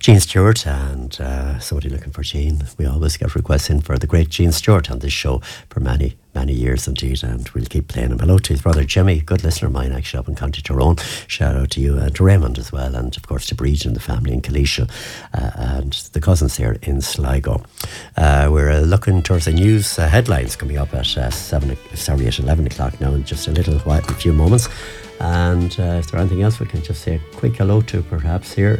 Gene Stewart, and somebody looking for Gene. We always get requests in for the great Gene Stewart on this show for many years indeed, and we'll keep playing him. Hello to his brother Jimmy, good listener of mine actually up in County Tyrone. Shout out to you and to Raymond as well, and of course to Breed and the family in Kalisha, and the cousins here in Sligo. We're looking towards the news headlines coming up at 11 o'clock now in just a few moments. And if there's anything else we can just say a quick hello to perhaps here.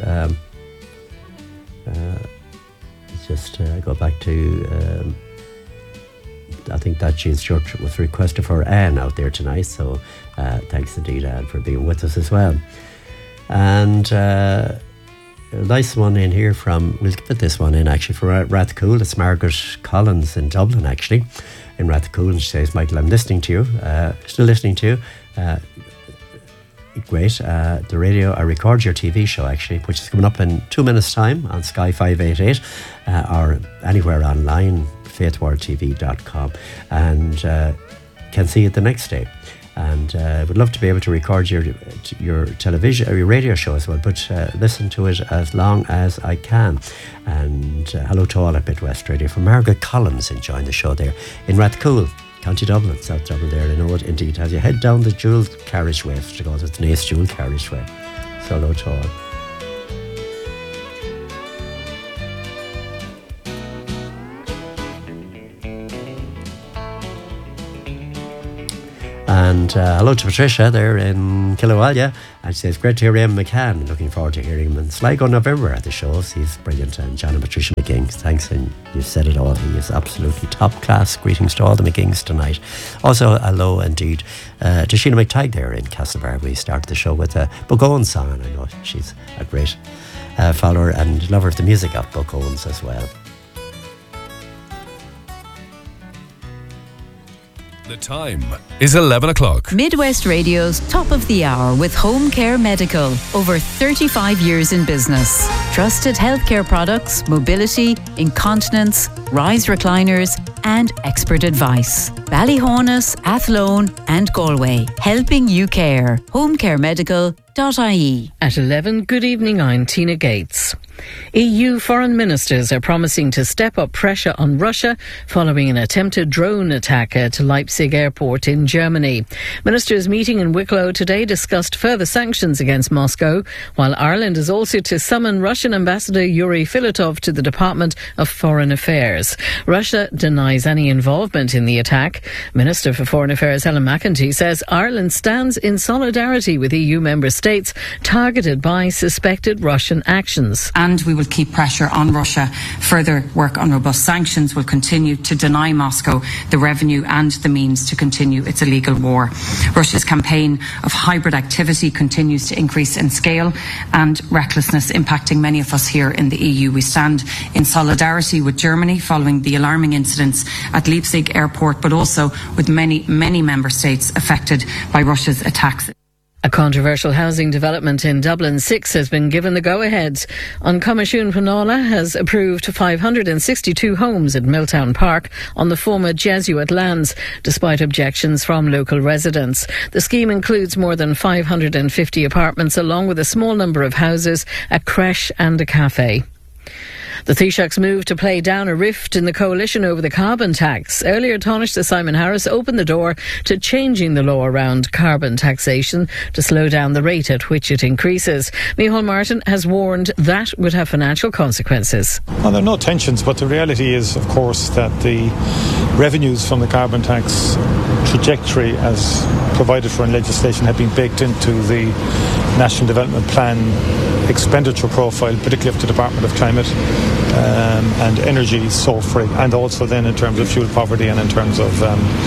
Just go back to I think that Gene Stewart was requested for Anne out there tonight, so thanks indeed, Anne, for being with us as well. And a nice one in here we'll put this one in actually for Rathcoole. It's Margaret Collins in Dublin actually, in Rathcoole, and she says, Michael, I'm listening to you, still listening to you. Great. The radio, I record your TV show actually, which is coming up in 2 minutes time on Sky 588 or anywhere online, faithworldtv.com, and can see it the next day. And I would love to be able to record your television or your radio show as well, but listen to it as long as I can. And hello to all at Midwest Radio from Margaret Collins enjoying the show there in Rathcoole, County Dublin, South Dublin there. I know it indeed, as you head down the dual carriageway, because it's an Ace dual carriageway. So hello to all. And hello to Patricia there in Killawalia, and she says, great to hear Ian McCann, looking forward to hearing him in Sligo November at the shows. He's brilliant. And John and Patricia McGing, thanks, and you said it all, he is absolutely top class. Greetings to all the McGings tonight. Also hello indeed to Sheena McTighe there in Castlebar. We started the show with a Buck Owens song, and I know she's a great follower and lover of the music of Buck Owens as well. The time is 11 o'clock. Midwest Radio's Top of the Hour with Home Care Medical. Over 35 years in business. Trusted healthcare products, mobility, incontinence, rise recliners and expert advice. Ballyhonus, Athlone and Galway. Helping you care. homecaremedical.ie. At 11, good evening, I'm Tina Gates. EU foreign ministers are promising to step up pressure on Russia following an attempted drone attack at Leipzig airport in Germany. Ministers meeting in Wicklow today discussed further sanctions against Moscow, while Ireland is also to summon Russian Ambassador Yuri Filatov to the Department of Foreign Affairs. Russia denies any involvement in the attack. Minister for Foreign Affairs Helen McEntee says Ireland stands in solidarity with EU member states targeted by suspected Russian actions. And we will keep pressure on Russia. Further work on robust sanctions will continue to deny Moscow the revenue and the means to continue its illegal war. Russia's campaign of hybrid activity continues to increase in scale and recklessness impacting many of us here in the EU. We stand in solidarity with Germany following the alarming incidents at Leipzig airport, but also with many member states affected by Russia's attacks. A controversial housing development in Dublin 6 has been given the go-ahead. An Comisiún Pleanála has approved 562 homes at Milltown Park on the former Jesuit lands, despite objections from local residents. The scheme includes more than 550 apartments, along with a small number of houses, a creche and a cafe. The Taoiseach's move to play down a rift in the coalition over the carbon tax. Earlier, Taoiseach Simon Harris opened the door to changing the law around carbon taxation to slow down the rate at which it increases. Micheál Martin has warned that would have financial consequences. Well, there are no tensions, but the reality is, of course, that the revenues from the carbon tax trajectory as provided for in legislation have been baked into the National Development Plan expenditure profile, particularly of the Department of Climate and Energy, and also then in terms of fuel poverty and in terms of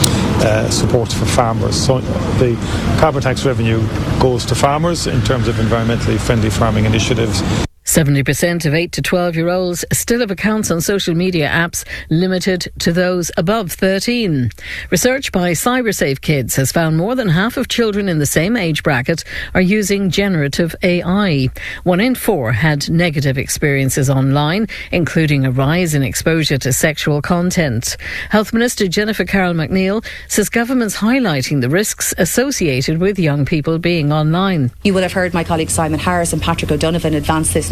support for farmers. So the carbon tax revenue goes to farmers in terms of environmentally friendly farming initiatives. 70% of 8 to 12-year-olds still have accounts on social media apps limited to those above 13. Research by CyberSafe Kids has found more than half of children in the same age bracket are using generative AI. 1 in 4 had negative experiences online, including a rise in exposure to sexual content. Health Minister Jennifer Carroll McNeil says government's highlighting the risks associated with young people being online. You will have heard my colleagues Simon Harris and Patrick O'Donovan advance this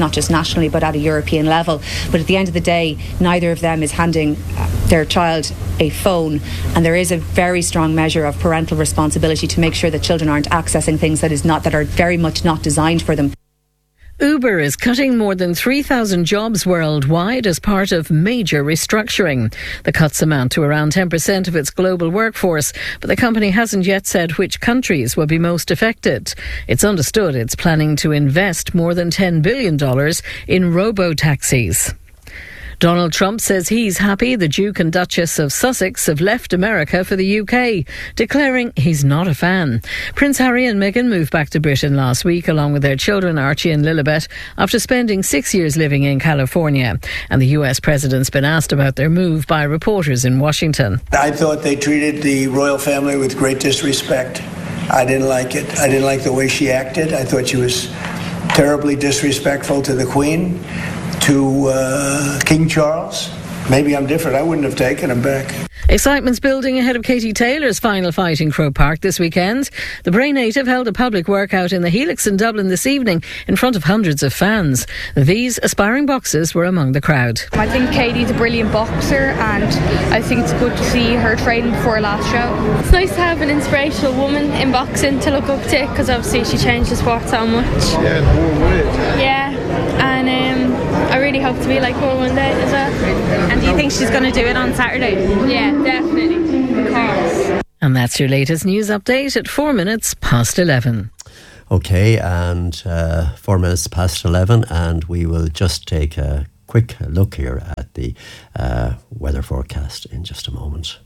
not just nationally but at a European level. But at the end of the day, neither of them is handing their child a phone, and there is a very strong measure of parental responsibility to make sure that children aren't accessing things that are very much not designed for them. Uber is cutting more than 3,000 jobs worldwide as part of major restructuring. The cuts amount to around 10% of its global workforce, but the company hasn't yet said which countries will be most affected. It's understood it's planning to invest more than $10 billion in robo-taxis. Donald Trump says he's happy the Duke and Duchess of Sussex have left America for the UK, declaring he's not a fan. Prince Harry and Meghan moved back to Britain last week along with their children Archie and Lilibet after spending 6 years living in California. And the US president's been asked about their move by reporters in Washington. I thought they treated the royal family with great disrespect. I didn't like it. I didn't like the way she acted. I thought she was terribly disrespectful to the Queen, to King Charles. Maybe I'm different. I wouldn't have taken him back. Excitement's building ahead of Katie Taylor's final fight in Croke Park this weekend. The Bray native held a public workout in the Helix in Dublin this evening in front of hundreds of fans. These aspiring boxers were among the crowd. I think Katie's a brilliant boxer, and I think it's good to see her training before her last show. It's nice to have an inspirational woman in boxing to look up to, because obviously she changed the sport so much. Yeah, and I really hope to be like her one day as well. And do you think she's going to do it on Saturday? Yeah, definitely. Of course. And that's your latest news update at 4 minutes past 11. Okay, and 4 minutes past 11, and we will just take a quick look here at the weather forecast in just a moment.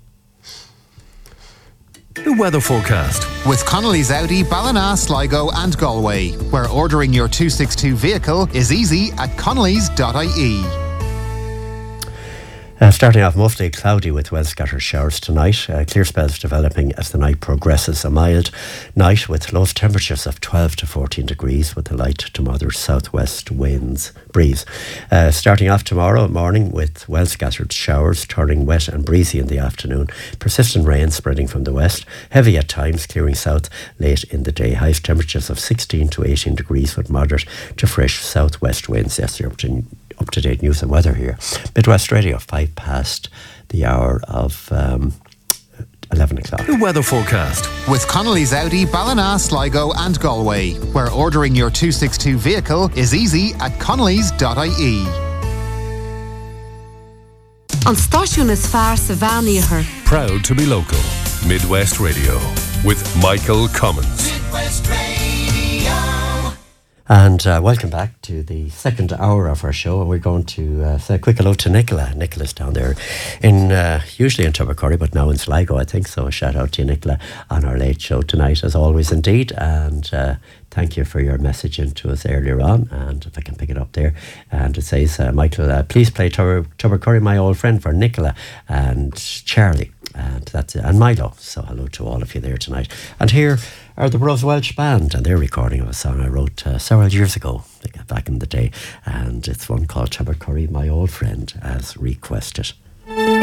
The weather forecast with Connolly's Audi, Ballina, Sligo and Galway, where ordering your 262 vehicle is easy at connolly's.ie. Starting off mostly cloudy with well scattered showers tonight. Clear spells developing as the night progresses. A mild night with low temperatures of 12 to 14 degrees with a light to moderate southwest breeze. Starting off tomorrow morning with well scattered showers turning wet and breezy in the afternoon. Persistent rain spreading from the west. Heavy at times, clearing south late in the day. Highest temperatures of 16 to 18 degrees with moderate to fresh southwest winds. Yes, you're up-to-date news and weather here. Midwest Radio, 5 past the hour of 11 o'clock. The weather forecast with Connolly's Audi, Ballina, Sligo and Galway, where ordering your 262 vehicle is easy at connolly's.ie. An stáisiún is fearr sa bheánaíochar. Proud to be local. Midwest Radio with Michael Cummins. Midwest Radio. And welcome back to the second hour of our show, and we're going to say a quick hello to Nicola. Nicola's down there, usually in Tubbercurry, but now in Sligo, I think. So a shout out to you, Nicola, on our late show tonight, as always, indeed. And thank you for your message into us earlier on. And if I can pick it up there, and it says, Michael, please play Tubbercurry, my old friend, for Nicola and Charlie. And Milo. So hello to all of you there tonight. And here are the Bros Welsh Band, and they're recording of a song I wrote several years ago, back in the day, and it's one called Tubbercurry, my old friend, as requested.